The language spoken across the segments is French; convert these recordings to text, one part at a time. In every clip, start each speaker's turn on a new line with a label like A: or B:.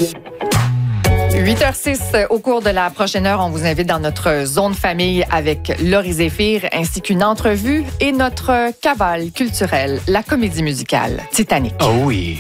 A: 8h06, au cours de la prochaine heure, on vous invite dans notre zone famille avec Laurie Zéphir, ainsi qu'une entrevue et notre cavale culturelle, la comédie musicale Titanic.
B: Oh oui!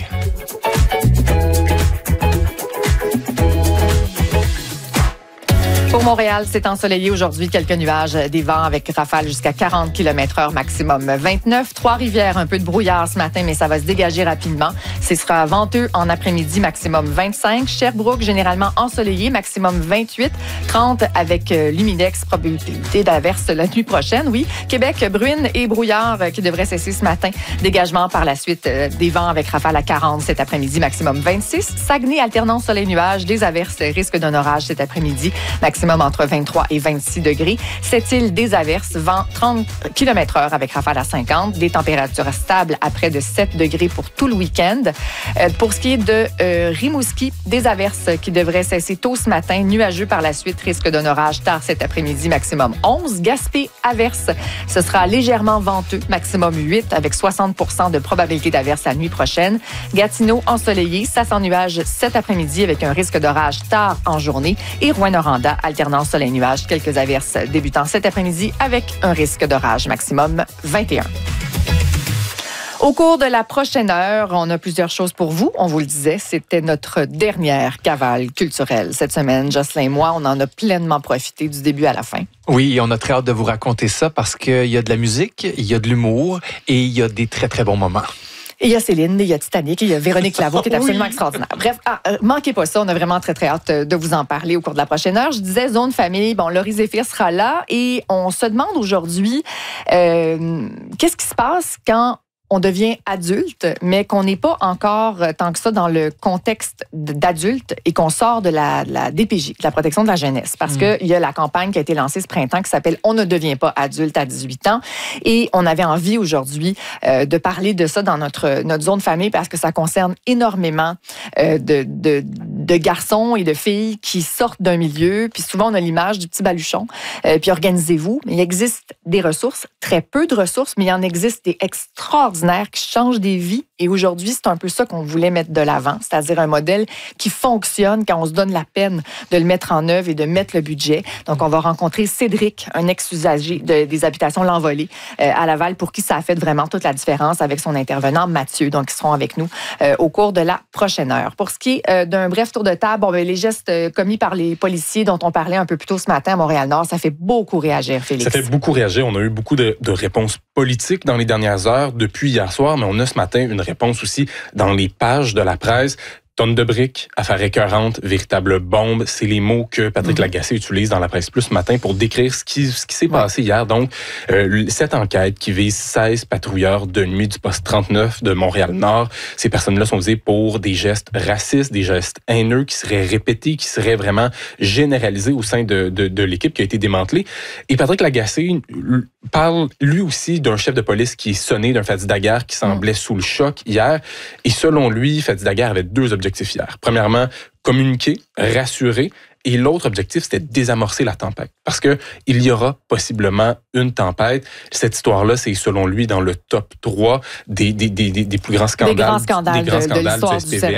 A: Pour Montréal, c'est ensoleillé aujourd'hui. Quelques nuages, des vents avec rafales jusqu'à 40 km/h maximum 29. Trois-Rivières, un peu de brouillard ce matin, mais ça va se dégager rapidement. Ce sera venteux en après-midi, maximum 25. Sherbrooke, généralement ensoleillé, maximum 28. 30 avec l'humidex, probabilité d'averse la nuit prochaine. Oui, Québec, bruine et brouillard qui devraient cesser ce matin. Dégagement par la suite des vents avec rafales à 40 cet après-midi, maximum 26. Saguenay, alternance soleil-nuage, des averses, risque d'un orage cet après-midi, maximum entre 23 et 26 degrés. Sept-Îles, des averses, vent 30 km/h avec rafale à 50. Des températures stables à près de 7 degrés pour tout le week-end. Pour ce qui est de Rimouski, des averses qui devraient cesser tôt ce matin. Nuageux par la suite, risque d'un orage tard cet après-midi, maximum 11. Gaspé, averse. Ce sera légèrement venteux, maximum 8 avec 60 % de probabilité d'averse la nuit prochaine. Gatineau, ensoleillé, ça sans nuages cet après-midi avec un risque d'orage tard en journée. Et Rouyn-Noranda, alternance soleil-nuage, quelques averses débutant cet après-midi avec un risque d'orage maximum 21. Au cours de la prochaine heure, on a plusieurs choses pour vous. On vous le disait, c'était notre dernière cavale culturelle cette semaine. Jocelyn et moi, on en a pleinement profité du début à la fin.
B: Oui, on a très hâte de vous raconter ça parce qu'il y a de la musique, il y a de l'humour et il y a des très, très bons moments.
A: Et il y a Céline, il y a Titanic, il y a Véronique Laveau qui est absolument extraordinaire. Bref, manquez pas ça, on a vraiment très, très hâte de vous en parler au cours de la prochaine heure. Je disais, zone famille, bon, Laurie Zéphir sera là et on se demande aujourd'hui qu'est-ce qui se passe quand on devient adulte, mais qu'on n'est pas encore tant que ça dans le contexte d'adulte et qu'on sort de la DPJ, de la protection de la jeunesse. Parce qu'il y a la campagne qui a été lancée ce printemps qui s'appelle « On ne devient pas adulte à 18 ans ». Et on avait envie aujourd'hui de parler de ça dans notre zone famille parce que ça concerne énormément de garçons et de filles qui sortent d'un milieu. Puis souvent, on a l'image du petit baluchon. Puis organisez-vous. Il existe des ressources, très peu de ressources, mais il en existe des extraordinaires qui changent des vies. Et aujourd'hui, c'est un peu ça qu'on voulait mettre de l'avant, c'est-à-dire un modèle qui fonctionne quand on se donne la peine de le mettre en œuvre et de mettre le budget. Donc, on va rencontrer Cédric, un ex-usager des habitations L'Envolée à Laval, pour qui ça a fait vraiment toute la différence avec son intervenant Mathieu. Donc, ils seront avec nous au cours de la prochaine heure. Pour ce qui est d'un bref tour de table, les gestes commis par les policiers dont on parlait un peu plus tôt ce matin à Montréal-Nord, ça fait beaucoup réagir, Félix.
C: Ça fait beaucoup réagir. On a eu beaucoup de réponses politiques dans les dernières heures depuis hier soir, mais on a ce matin une réponse aussi dans les pages de la presse. Tonne de briques, affaire écœurante, véritable bombe. C'est les mots que Patrick Lagacé utilise dans la presse plus ce matin pour décrire ce qui s'est passé hier. Donc, cette enquête qui vise 16 patrouilleurs de nuit du poste 39 de Montréal-Nord. Ces personnes-là sont visées pour des gestes racistes, des gestes haineux qui seraient répétés, qui seraient vraiment généralisés au sein de l'équipe qui a été démantelée. Et Patrick Lagacé parle lui aussi d'un chef de police qui est sonné, d'un Fadi Daguerre qui semblait sous le choc hier. Et selon lui, Fadi Daguerre avait deux objectifs hier. Premièrement, communiquer, rassurer. Et l'autre objectif, c'était désamorcer la tempête. Parce que il y aura possiblement une tempête. Cette histoire-là, c'est selon lui dans le top 3 des plus grands scandales.
A: Des grands scandales de l'histoire du SPVM.